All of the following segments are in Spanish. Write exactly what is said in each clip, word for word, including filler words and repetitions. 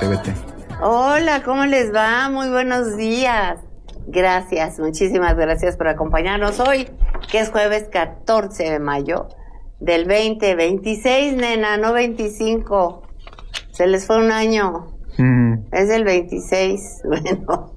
T V T. Hola, ¿cómo les va? Muy buenos días. Gracias, muchísimas gracias por acompañarnos hoy, que es jueves catorce de mayo del veinte veintiséis, nena, no veinticinco. Se les fue un año. Mm. Es del veintiséis. Bueno,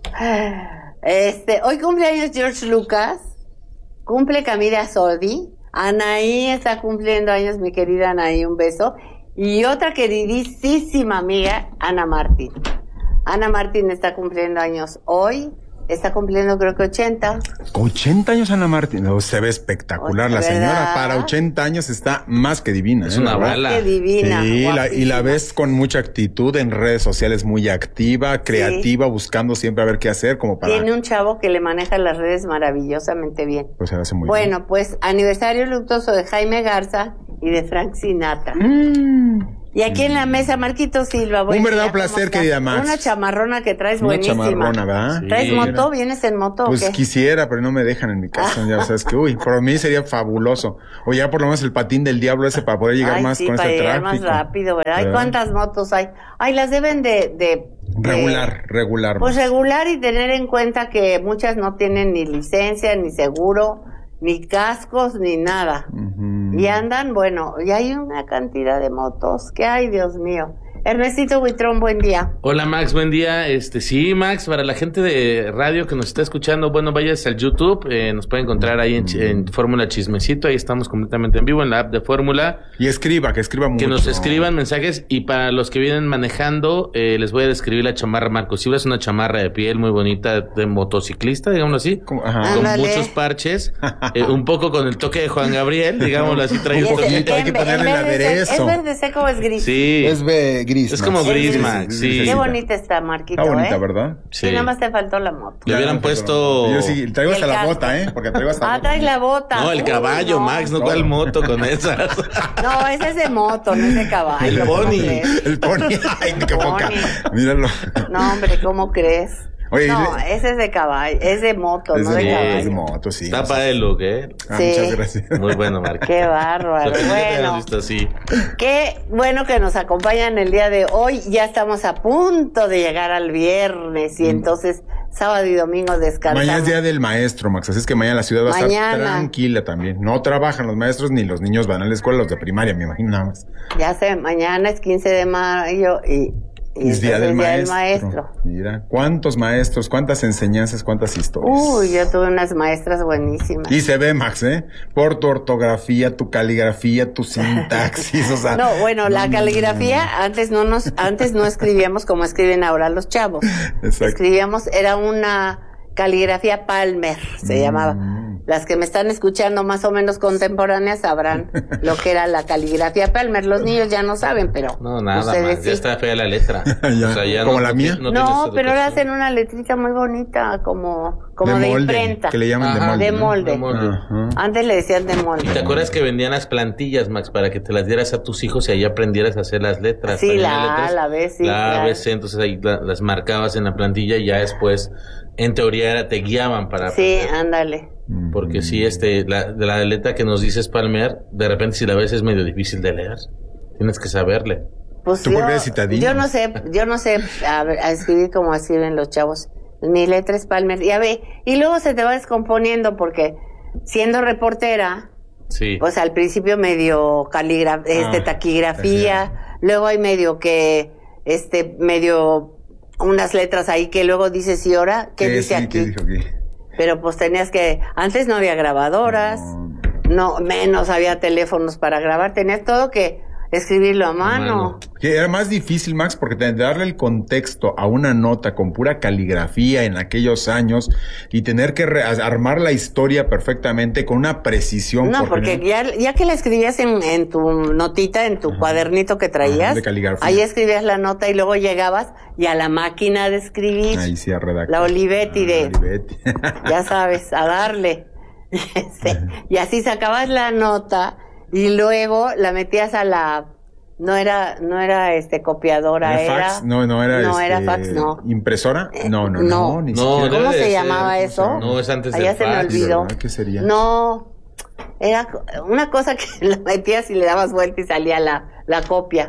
este, hoy cumpleaños George Lucas, cumple Camila Sodi, Anaí está cumpliendo años, mi querida Anaí, un beso, y otra queridísima amiga, Ana Martín. Ana Martín está cumpliendo años hoy. Está cumpliendo creo que ochenta. ochenta años Ana Martín. No, se ve espectacular. La señora ¿verdad? Para ochenta años está más que divina. Es ¿eh? una bala. Más que divina. Sí, la, y la ves con mucha actitud en redes sociales, muy activa, creativa, sí. Buscando siempre a ver qué hacer como para... Tiene un chavo que le maneja las redes maravillosamente bien. Pues se hace muy bueno, bien. Bueno, pues aniversario luctuoso de Jaime Garza y de Frank Sinatra. Mm. Y aquí en la mesa, Marquito Silva. Un verdadero placer, querida Max. Una chamarrona que traes una buenísima. Una chamarrona, ¿verdad? Sí. ¿Traes moto? ¿Vienes en moto pues o qué? Quisiera, pero no me dejan en mi casa. Ya sabes que, uy, por mí sería fabuloso. O ya por lo menos el patín del diablo ese para poder llegar Ay, más sí, con para este llegar tráfico. más rápido, ¿verdad? ¿verdad? Ay, ¿cuántas motos hay? Ay, las deben de... de regular, de, regular. Pues regular y tener en cuenta que muchas no tienen ni licencia, ni seguro, ni cascos, ni nada. Uh-huh. Y andan, bueno, y hay una cantidad de motos que hay, Dios mío. Ernestito Buitrón, buen día. Hola Max, buen día. Este sí, Max, para la gente de radio que nos está escuchando, bueno, vayas al YouTube, eh, nos pueden encontrar ahí en, en Fórmula Chismecito, ahí estamos completamente en vivo en la app de Fórmula. Y escriba, que escriba mucho. Que nos escriban mensajes, y para los que vienen manejando, eh, les voy a describir la chamarra Marco Silva. Es una chamarra de piel muy bonita de motociclista, digámoslo así, con, con muchos parches, eh, un poco con el toque de Juan Gabriel, digámoslo así, trae un poquito. Hay que ponerle el aderezo. ¿Es verde seco o es gris? Sí. Es ve, gris. Es como gris, Max, sí. Qué bonita está, Marquito, está bonita, ¿eh? ¿verdad? Sí. sí, nada más te faltó la moto. Le hubieran puesto... Yo sí, traigo hasta la bota, ¿eh? Porque traigo hasta Ah, traes la bota. No, el caballo, Uy, no. Max, no cuál moto con esas. No, ese es de moto, no es de caballo. El pony. El pony. Ay, qué poca. Míralo. No, hombre, ¿cómo crees? Oye, no, ese es de caballo, es de moto, es no de, de caballo. Es de moto, sí. Está para el look, ¿eh? Ah, sí. Muchas gracias. Muy bueno, Marco. Qué bárbaro. Bueno, visto así. Qué bueno que nos acompañan el día de hoy. Ya estamos a punto de llegar al viernes y mm. entonces sábado y domingo descansamos. Mañana es día del maestro, Max, así es que mañana la ciudad va mañana. a estar tranquila también. No trabajan los maestros ni los niños van a la escuela, los de primaria, me imagino nada más. Ya sé, mañana es quince de mayo y... Y es día del, día maestro. del maestro. Mira, cuántos maestros, cuántas enseñanzas, cuántas historias. Uy, yo tuve unas maestras buenísimas. Y se ve, Max, ¿eh? Por tu ortografía, tu caligrafía, tu sintaxis, o sea. No, bueno, la caligrafía, antes no nos, antes no escribíamos como escriben ahora los chavos. Exacto. Escribíamos, era una caligrafía Palmer, se mm. llamaba. Las que me están escuchando más o menos contemporáneas sabrán lo que era la caligrafía Palmer. Los niños ya no saben, pero... No, nada más, ya está fea la letra. ya. O sea, ya ¿Como no, la mía? No, no pero ahora hacen una letrita muy bonita, como, como de, de, molde, imprenta. Que le llaman Ajá, de molde. De molde. ¿no? Antes le decían de molde. ¿Y te acuerdas que vendían las plantillas, Max, para que te las dieras a tus hijos y ahí aprendieras a hacer las letras? Sí, la A, la B, sí. La A, B, C, entonces ahí la, las marcabas en la plantilla y ya después, en teoría, era, te guiaban para sí, aprender. Ándale. Porque sí, este, la, de la letra que nos dices Palmer, de repente si la ves es medio difícil de leer. Tienes que saberle. Pues yo, yo no sé, yo no sé a, ver, a escribir como escriben los chavos. Mi letra es Palmer. Ya ve, y luego se te va descomponiendo porque siendo reportera, sí. Pues al principio medio caligrafía, ah, este taquigrafía, sí. Luego hay medio que, este, medio unas letras ahí que luego dices, ¿y ahora qué, ¿Qué dice sí, aquí? ¿Qué dijo aquí? Pero pues tenías que, antes no había grabadoras, no, no menos había teléfonos para grabar, tenías todo que escribirlo a mano. mano. Que era más difícil, Max, porque tener que darle el contexto a una nota con pura caligrafía en aquellos años y tener que re- armar la historia perfectamente con una precisión. No, porque, porque ya, ya que la escribías en, en tu notita, en tu Ajá. cuadernito que traías, Ajá, de caligrafía. Ahí escribías la nota y luego llegabas y a la máquina de escribir. Ahí sí, a redactar. La Olivetti ah, de, Olivetti. ya sabes, a darle. Este, y así sacabas la nota y luego la metías a la... No era, no era este copiadora, ¿Era fax? era... No, no era No, este, era fax, no. ¿Impresora? No, no, no. No, ni no siquiera. ¿Cómo se ser, llamaba eso? No, es antes Allá del fax. se me olvidó. ¿Verdad? ¿Qué sería? No, era una cosa que la metías y le dabas vuelta y salía la, la copia.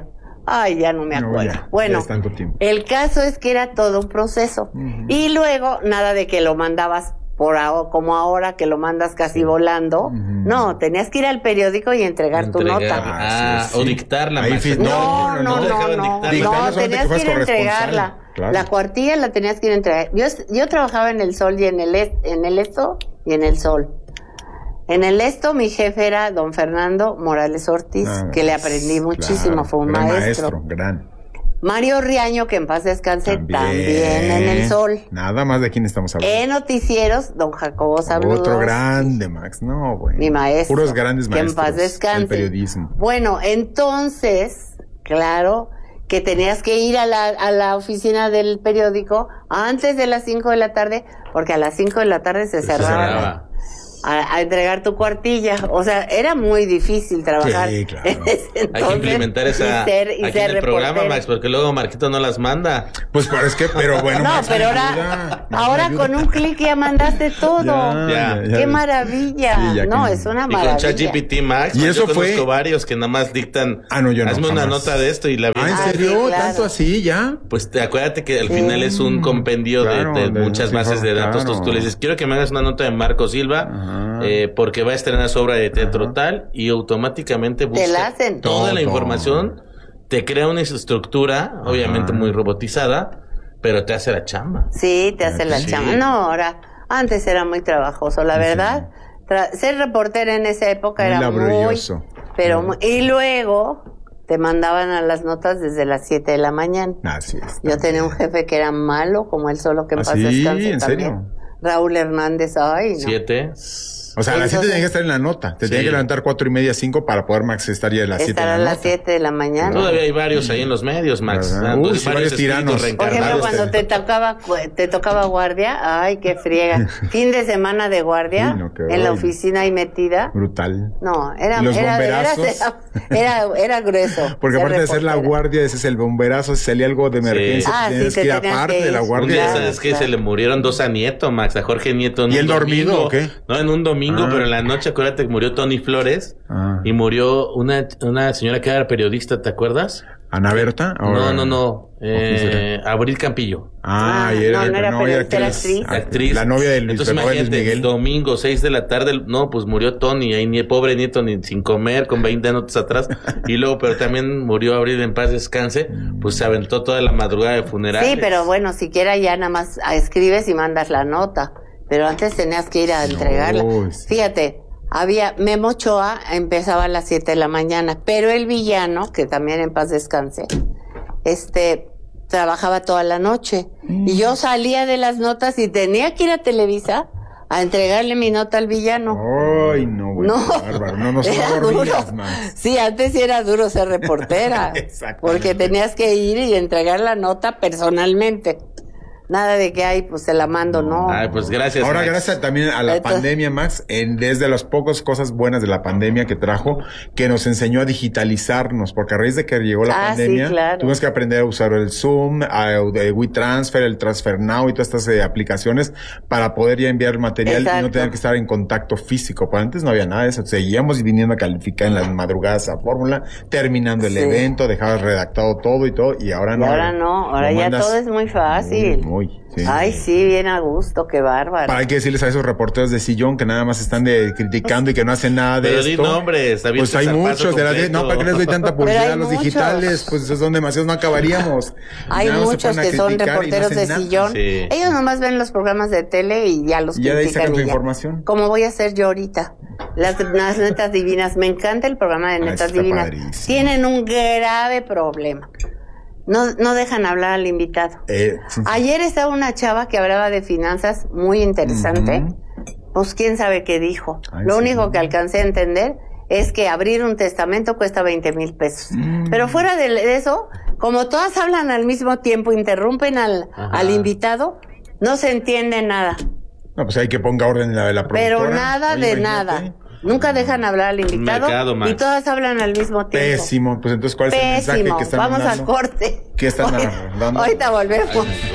Ay, ya no me acuerdo. No, ya, bueno, ya tanto tiempo. El caso es que era todo un proceso. Uh-huh. Y luego, nada de que lo mandabas por ahora, como ahora que lo mandas casi sí. volando. Uh-huh. No, tenías que ir al periódico y entregar, entregar. tu nota. Ah, sí, sí. O dictarla. Ahí, no, no, no, no, no, no, no tenías que ir a entregarla. Claro. La cuartilla la tenías que ir a entregar. Yo, yo trabajaba en el Sol y en el, est, en el Esto y en el Sol. En el Esto mi jefe era don Fernando Morales Ortiz, ah, que le aprendí muchísimo, claro, fue un gran maestro. maestro. Gran. Mario Riaño, que en paz descanse, también, también en el Sol. Nada más de quién estamos hablando. En noticieros, don Jacobo Saludos. Otro grande, Max. No, bueno. Mi maestro. Puros grandes maestros. Que en paz descanse. El periodismo. Bueno, entonces, claro, que tenías que ir a la, a la oficina del periódico antes de las cinco de la tarde, porque a las cinco de la tarde se, se cerraba. cerraba. A, a entregar tu cuartilla, o sea, era muy difícil trabajar. Sí, claro. Entonces, hay que implementar esa y ser, y aquí ser en el programa, reportero. Max, porque luego Marquito no las manda. Pues pero es que, pero bueno. No, Max, pero ahora, ayuda, ahora con un clic ya mandaste todo. Ya, ya, ya, ¡qué maravilla! Sí, no, que... es una maravilla. Y con ChatGPT, Max, y eso yo fue... conozco varios que nada más dictan. Ah, no, yo no. Hazme jamás. Una nota de esto y la. Ah, ¿en serio? Ah, sí, claro. ¿Tanto así ya? Pues te acuérdate que al final es un compendio claro, de, de, de muchas bases de datos. Claro. Tú le dices, quiero que me hagas una nota de Marco Silva, eh, porque va a estrenar su obra de teatro Ajá. tal, y automáticamente busca la hacen. toda todo. la información, te crea una estructura, Ajá. obviamente muy robotizada, pero te hace la chamba. Sí, te hace la sí. chamba. No, ahora, antes era muy trabajoso, la sí. verdad. Tra- ser reportera en esa época muy era laborioso. muy... Pero muy, y luego te mandaban a las notas desde las siete de la mañana. Así es. Yo tenía un jefe que era malo, como él solo, que en paz descanse ¿en también. serio? Raúl Hernández, ay, no. Siete. O sea, a las siete tenía que estar en la nota. Te sí. tenía que levantar cuatro y media, cinco para poder Max estar ya a las siete. Estar a las siete de la mañana. Todavía hay varios ahí en los medios, Max. Uh, sí, varios tiranos. Por ejemplo, cuando te tocaba, te tocaba guardia, ay, qué friega. Fin de semana de guardia, sí, no, en bueno. la oficina ahí metida. Brutal. No, era, los era, era, era, era grueso. Porque aparte de ser la guardia, ese es el bomberazo, si salía algo de emergencia, sí. ah, tienes sí, que ir aparte que de la guardia. Un día, ¿sabes qué? Se le murieron dos a Nieto, Max, a Jorge Nieto. ¿Y el dormido o qué? No, en un domingo, ah. pero en la noche acuérdate que murió Tony Flores ah. y murió una, una señora que era periodista, ¿te acuerdas? ¿Ana Berta? No, no, no. Eh, Abril Campillo. Ah, y era, no, no era no, periodista, era actriz. actriz. La novia de Luis, Entonces, imagínate, Luis Miguel. Domingo, seis de la tarde, no, pues murió Tony, ahí ni pobre Nieto, ni sin comer, con veinte notas atrás. Y luego, pero también murió Abril en paz descanse, pues se aventó toda la madrugada de funerales. Sí, pero bueno, siquiera ya nada más escribes y mandas la nota. Pero antes tenías que ir a entregarla. No, sí. Fíjate, había Memo Ochoa, empezaba a las siete de la mañana, pero el villano, que también en paz descanse, este, trabajaba toda la noche. Mm. Y yo salía de las notas y tenía que ir a Televisa a entregarle mi nota al villano. Ay, no, güey, no, bárbaro. No nos dormías más. Sí, antes sí era duro ser reportera. Porque tenías que ir y entregar la nota personalmente. Nada de que hay, pues se la mando, ¿no? Ay, pues gracias. Ahora, Max. gracias también a la Esto... pandemia, Max, en, desde las pocas cosas buenas de la pandemia que trajo, que nos enseñó a digitalizarnos, porque a raíz de que llegó la ah, pandemia, sí, claro. tuvimos que aprender a usar el Zoom, el WeTransfer, el Transfer Now y todas estas eh, aplicaciones para poder ya enviar material Exacto. y no tener que estar en contacto físico. Pero antes no había nada de eso. Seguíamos viniendo a calificar en las madrugadas a fórmula, terminando el sí. evento, dejabas redactado todo y todo, y ahora no. Y ahora no, ahora ya todo es muy fácil. Muy, muy. Sí. Ay, sí, bien a gusto, qué bárbaro. Para hay que decirles a esos reporteros de sillón que nada más están de criticando y que no hacen nada de Pero esto. Pero di nombres, pues hay muchos de la de, no, ¿para qué les doy tanta publicidad a los muchos. digitales? Pues son demasiados, no acabaríamos. Hay nada muchos que son reporteros no de nada. sillón. Sí. Ellos nomás ven los programas de tele y ya los y ya critican. De ahí sacan su ya. información. Como voy a hacer yo ahorita. Las, las Netas Divinas, me encanta el programa de Netas ah, Divinas. Padrísimo. Tienen un grave problema. No, no dejan hablar al invitado. Eh, sí. Ayer estaba una chava que hablaba de finanzas muy interesante. Uh-huh. Pues quién sabe qué dijo. Ay, Lo sí. único que alcancé a entender es que abrir un testamento cuesta veinte mil pesos. Mm. Pero fuera de eso, como todas hablan al mismo tiempo, interrumpen al, al invitado, no se entiende nada. No, pues hay que ponga orden en la de la productora. Pero nada Oye, de imagínate. nada. Nunca dejan hablar al invitado Mercado, y todas hablan al mismo tiempo. Pésimo. Pues entonces, ¿cuál es Pésimo. el mensaje que están Vamos mandando? Vamos al corte. ¿Qué están Hoy, dando? Ahorita volvemos.